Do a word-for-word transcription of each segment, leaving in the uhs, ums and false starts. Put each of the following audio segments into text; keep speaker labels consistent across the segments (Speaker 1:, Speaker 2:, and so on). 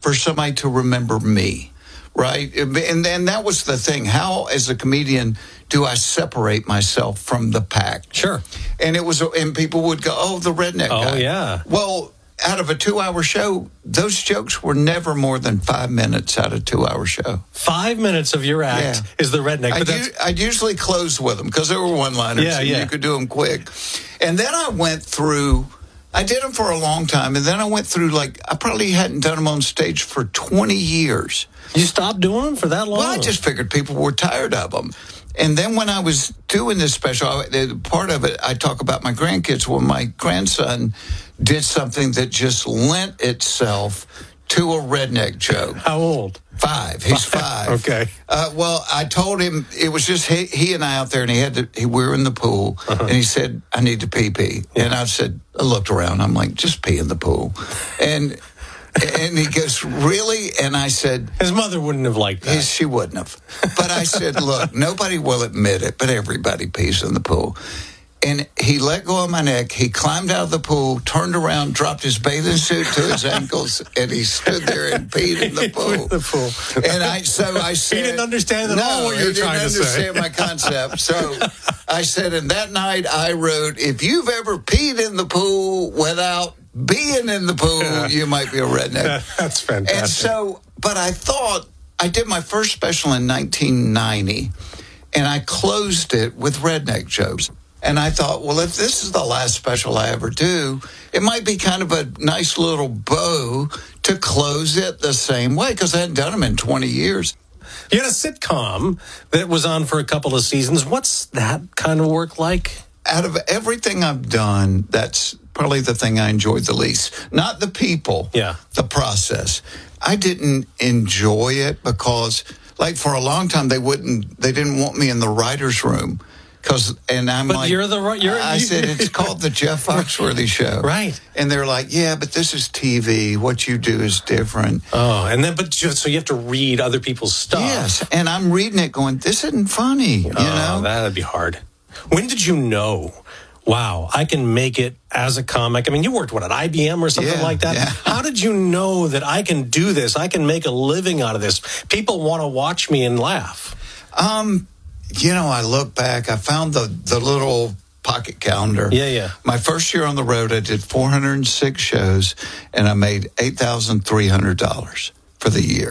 Speaker 1: for somebody to remember me, right? And then that was the thing. How, as a comedian, do I separate myself from the pack?
Speaker 2: Sure.
Speaker 1: And it was, and people would go, "Oh, the redneck
Speaker 2: oh,
Speaker 1: guy."
Speaker 2: Oh, yeah.
Speaker 1: Well, out of a two-hour show, those jokes were never more than five minutes out of a two-hour show.
Speaker 2: Five minutes of your act
Speaker 1: yeah.
Speaker 2: is the redneck.
Speaker 1: I'd,
Speaker 2: but that's...
Speaker 1: u- I'd usually close with them because they were one-liners,
Speaker 2: yeah,
Speaker 1: and
Speaker 2: yeah.
Speaker 1: you could do them quick. And then I went through, I did them for a long time, and then I went through, like, I probably hadn't done them on stage for twenty years.
Speaker 2: You stopped doing them for that long?
Speaker 1: Well, I just figured people were tired of them. And then when I was doing this special, I, part of it, I talk about my grandkids. Well, my grandson did something that just lent itself to a redneck joke.
Speaker 2: How old?
Speaker 1: Five. He's five.
Speaker 2: Okay.
Speaker 1: Uh, well, I told him it was just he, he and I out there, and he had to. He, we were in the pool, uh-huh. and he said, "I need to pee pee." Yeah. And I said, I looked around. I'm like, "Just pee in the pool," and. And he goes, "Really?" And I said...
Speaker 2: His mother wouldn't have liked that.
Speaker 1: She wouldn't have. But I said, "Look, nobody will admit it, but everybody pees in the pool." And he let go of my neck. He climbed out of the pool, turned around, dropped his bathing suit to his ankles, and he stood there and peed in the pool.
Speaker 2: in the pool.
Speaker 1: And I, so I said...
Speaker 2: He didn't understand at
Speaker 1: no,
Speaker 2: all what you were trying to say.
Speaker 1: he didn't understand my concept. So I said, and that night I wrote, "If you've ever peed in the pool without being in the pool, yeah. you might be a redneck."
Speaker 2: That's fantastic.
Speaker 1: And so, but I thought, I did my first special in nineteen ninety, and I closed it with redneck jokes. And I thought, well, if this is the last special I ever do, it might be kind of a nice little bow to close it the same way, because I hadn't done them in twenty years.
Speaker 2: You had a sitcom that was on for a couple of seasons. What's that kind of work like?
Speaker 1: Out of everything I've done, that's probably the thing I enjoyed the least. Not the people,
Speaker 2: yeah.
Speaker 1: the process. I didn't enjoy it because, like, for a long time, they wouldn't, they didn't want me in the writer's room. Cause, and I'm
Speaker 2: but
Speaker 1: like,
Speaker 2: you're the right. You're,
Speaker 1: I
Speaker 2: you,
Speaker 1: said, it's called the Jeff Foxworthy Show.
Speaker 2: Right.
Speaker 1: And they're like, "Yeah, but this is T V. What you do is different."
Speaker 2: Oh, and then, but just, so you have to read other people's stuff.
Speaker 1: Yes. And I'm reading it going, this isn't funny, you
Speaker 2: oh,
Speaker 1: know?
Speaker 2: That'd be hard. When did you know, wow, I can make it as a comic? I mean, you worked, what, at I B M or something
Speaker 1: yeah,
Speaker 2: like that?
Speaker 1: Yeah.
Speaker 2: How did you know that I can do this? I can make a living out of this. People want to watch me and laugh.
Speaker 1: Um... You know, I look back, I found the, the little pocket calendar.
Speaker 2: Yeah, yeah.
Speaker 1: My first year on the road, I did four hundred six shows, and I made eight thousand three hundred dollars for the year.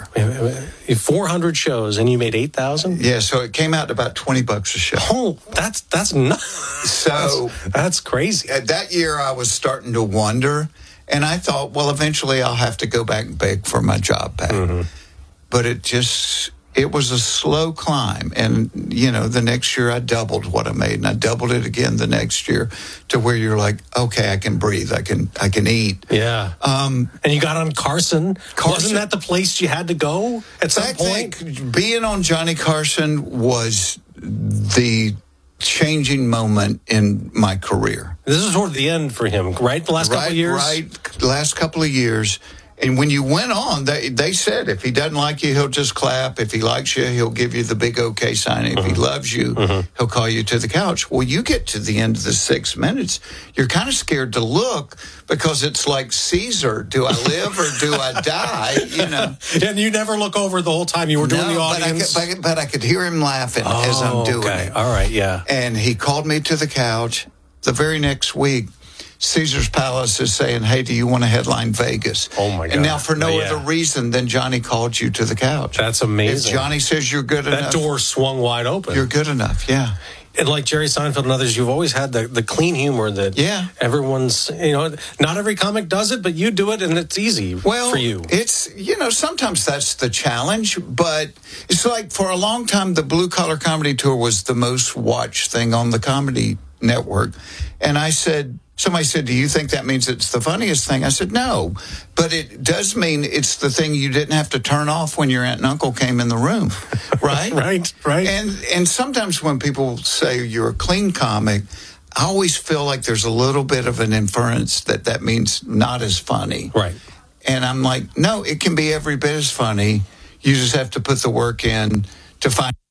Speaker 2: four hundred shows, and you made eight thousand dollars?
Speaker 1: Yeah, so it came out to about twenty bucks a show.
Speaker 2: Oh, that's, that's nuts.
Speaker 1: So
Speaker 2: that's, that's crazy.
Speaker 1: At that year, I was starting to wonder, and I thought, well, eventually I'll have to go back and beg for my job back. Mm-hmm. But it just... It was a slow climb, and, you know, the next year I doubled what I made, and I doubled it again the next year to where you're like, okay, I can breathe, I can I can eat.
Speaker 2: Yeah.
Speaker 1: Um,
Speaker 2: and you got on Carson.
Speaker 1: Carson.
Speaker 2: Wasn't that the place you had to go at some
Speaker 1: I
Speaker 2: point?
Speaker 1: think being on Johnny Carson was the changing moment in my career.
Speaker 2: This is toward the end for him, right? The last
Speaker 1: right,
Speaker 2: couple of years?
Speaker 1: Right, last couple of years. And when you went on, they they said, if he doesn't like you, he'll just clap. If he likes you, he'll give you the big okay sign. If uh-huh. he loves you, uh-huh. he'll call you to the couch. Well, you get to the end of the six minutes, you're kind of scared to look because it's like Caesar. Do I live or do I die? You know.
Speaker 2: And you never look over the whole time you were doing
Speaker 1: no,
Speaker 2: the audience?
Speaker 1: But I, could, but I could hear him laughing
Speaker 2: oh,
Speaker 1: as I'm doing
Speaker 2: okay.
Speaker 1: it.
Speaker 2: All right, yeah.
Speaker 1: And he called me to the couch. The very next week, Caesar's Palace is saying, "Hey, do you want to headline Vegas?"
Speaker 2: Oh, my God.
Speaker 1: And now for no
Speaker 2: yeah.
Speaker 1: other reason than Johnny called you to the couch.
Speaker 2: That's amazing.
Speaker 1: If Johnny says you're good
Speaker 2: that
Speaker 1: enough.
Speaker 2: That door swung wide open.
Speaker 1: You're good enough, yeah.
Speaker 2: And like Jerry Seinfeld and others, you've always had the, the clean humor that
Speaker 1: yeah.
Speaker 2: everyone's, you know, not every comic does it, but you do it and it's easy
Speaker 1: well,
Speaker 2: for you.
Speaker 1: It's, you know, sometimes that's the challenge, but it's like for a long time, the Blue Collar Comedy Tour was the most watched thing on the Comedy Network. And I said, somebody said, "Do you think that means it's the funniest thing?" I said, "No, but it does mean it's the thing you didn't have to turn off when your aunt and uncle came in the room." Right?
Speaker 2: right, right.
Speaker 1: And and sometimes when people say you're a clean comic, I always feel like there's a little bit of an inference that that means not as funny.
Speaker 2: Right.
Speaker 1: And I'm like, no, it can be every bit as funny. You just have to put the work in to find